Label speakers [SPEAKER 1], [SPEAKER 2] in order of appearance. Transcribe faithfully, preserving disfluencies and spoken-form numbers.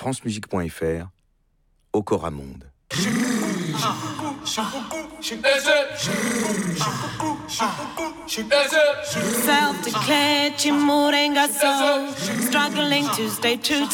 [SPEAKER 1] francemusique point f r, Okora Monde.
[SPEAKER 2] Self-declared Chimurenga soul, struggling to stay true